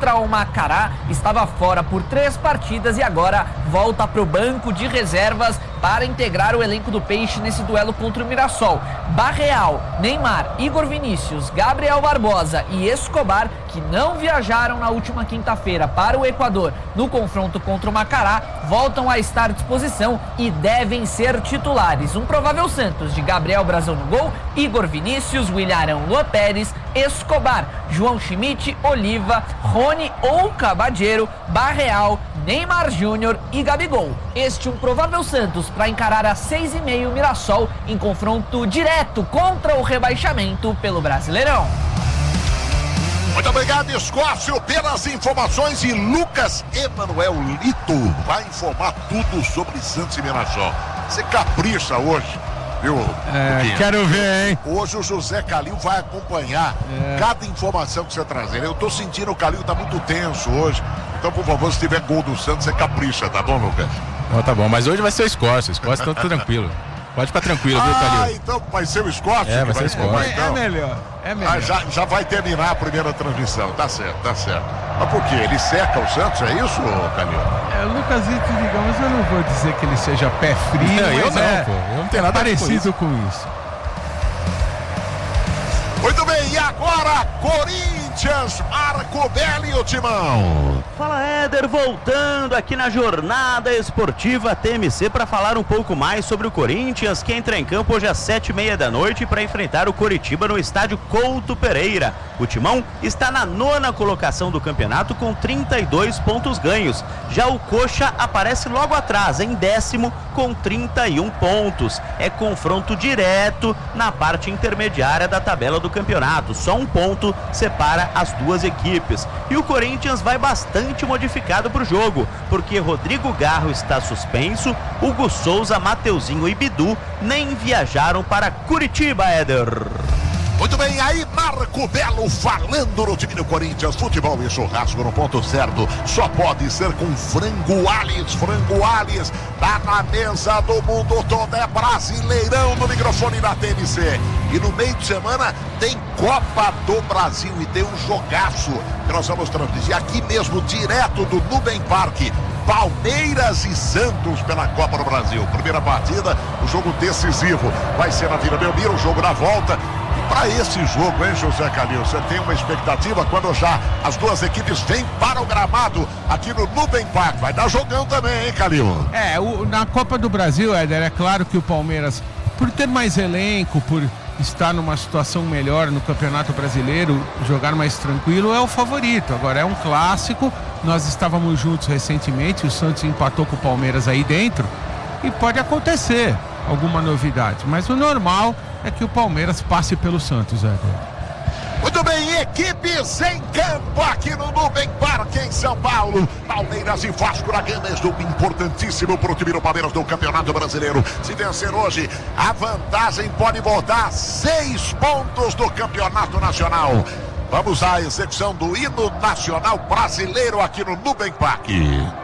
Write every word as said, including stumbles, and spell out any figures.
contra o Macará, estava fora por três partidas e agora volta para o banco de reservas para integrar o elenco do Peixe nesse duelo contra o Mirassol. Barreal, Neymar, Igor Vinícius, Gabriel Barbosa e Escobar, que não viajaram na última quinta-feira para o Equador no confronto contra o Macará, voltam a estar à disposição e devem ser titulares. Um provável Santos de Gabriel Brazão no gol, Igor Vinícius, William Lua Pérez, Escobar, João Schmidt, Oliva, Rony ou Cabadeiro, Barreal, Neymar Júnior e Gabigol. Este um provável Santos para encarar às seis e meia o Mirassol em confronto direto contra o rebaixamento pelo Brasileirão. Muito obrigado, Escócio, pelas informações, e Lucas Emanuel Lito vai informar tudo sobre Santos e Mirassol. Você capricha hoje, viu? É, quero ver, hein? Hoje o José Calil vai acompanhar é. cada informação que você trazer. Eu tô sentindo o Calil tá muito tenso hoje. Então, por favor, se tiver gol do Santos, você capricha, tá bom, Lucas? Não, tá bom, mas hoje vai ser o Escócio. O Escócio tá tranquilo. Pode ficar tranquilo, viu, Calil? Ah, então vai ser o Escócio? É, vai ser o Escócio. Então. É melhor, é melhor. Ah, já, já vai terminar a primeira transmissão, tá certo, tá certo. Mas por quê? Ele seca o Santos, é isso, Calil? É, o Lucasito, digamos, eu não vou dizer que ele seja pé frio, não, eu mas não, é, pô. Eu não tenho nada parecido com isso. com isso. Muito bem, e agora, Corinthians, Marco Belli, o Timão. Fala, Éder, voltando aqui na Jornada Esportiva T M C para falar um pouco mais sobre o Corinthians, que entra em campo hoje às sete e meia da noite para enfrentar o Coritiba no estádio Couto Pereira. O Timão está na nona colocação do campeonato com trinta e dois pontos ganhos. Já o Coxa aparece logo atrás, em décimo, com trinta e um pontos. É confronto direto na parte intermediária da tabela do campeonato. Só um ponto separa as duas equipes. E o Corinthians vai bastante modificado para o jogo, porque Rodrigo Garro está suspenso, Hugo Souza, Mateuzinho e Bidu nem viajaram para Curitiba, Éder. Muito bem, aí Marco Belo falando no time do Corinthians. Futebol e churrasco no ponto certo. Só pode ser com Frango Alves. Frango Alves tá na mesa do mundo todo. É Brasileirão no microfone da T N C. E no meio de semana tem Copa do Brasil e tem um jogaço que nós vamos transmitir aqui mesmo, direto do Nubem Parque. Palmeiras e Santos pela Copa do Brasil. Primeira partida, o jogo decisivo. Vai ser na Vila Belmiro, o jogo da volta. Para esse jogo, hein, José Calil? Você tem uma expectativa quando já as duas equipes vêm para o gramado aqui no Nubem Park? Vai dar jogão também, hein, Calil? É, o, na Copa do Brasil, Éder, é claro que o Palmeiras, por ter mais elenco, por estar numa situação melhor no Campeonato Brasileiro, jogar mais tranquilo, é o favorito. Agora, é um clássico, nós estávamos juntos recentemente, o Santos empatou com o Palmeiras aí dentro, e pode acontecer alguma novidade, mas o normal é que o Palmeiras passe pelo Santos, Éder. Muito bem, equipes em campo aqui no Nubem Parque em São Paulo. Palmeiras e Vasco da Gama, jogo importantíssimo para o time do Palmeiras do Campeonato Brasileiro. Se vencer hoje, a vantagem pode voltar a seis pontos do Campeonato Nacional. Vamos à execução do hino nacional brasileiro aqui no Nubem Parque.